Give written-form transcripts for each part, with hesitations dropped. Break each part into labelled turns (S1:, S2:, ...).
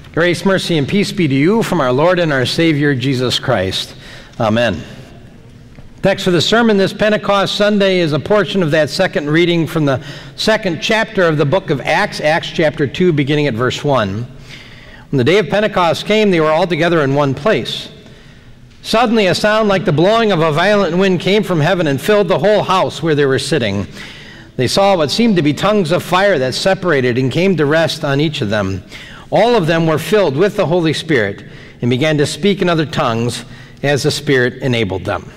S1: Grace, mercy, and peace be to you from our Lord and our Savior, Jesus Christ. Amen. Text for the sermon this Pentecost Sunday is a portion of that second reading from the second chapter of the book of Acts, Acts chapter 2, beginning at verse 1. When the day of Pentecost came, they were all together in one place. Suddenly a sound like the blowing of a violent wind came from heaven and filled the whole house where they were sitting. They saw what seemed to be tongues of fire that separated and came to rest on each of them. All of them were filled with the Holy Spirit and began to speak in other tongues as the Spirit enabled them.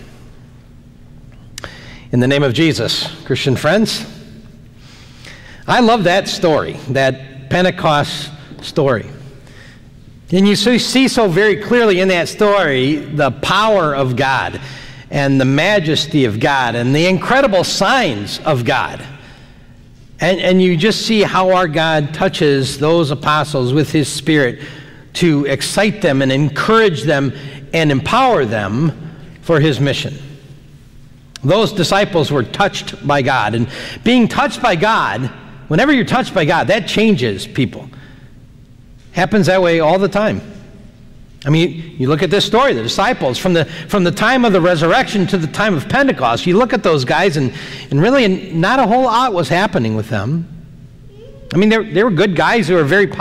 S1: In the name of Jesus, Christian friends, I love that story, that Pentecost story. And you see so very clearly in that story the power of God and the majesty of God and the incredible signs of God. And you just see how our God touches those apostles with his Spirit to excite them and encourage them and empower them for his mission. Those disciples were touched by God. And being touched by God, whenever you're touched by God, that changes people. Happens that way all the time. I mean, you look at this story, the disciples, from the time of the resurrection to the time of Pentecost, you look at those guys and really not a whole lot was happening with them. I mean, they were good guys, they were very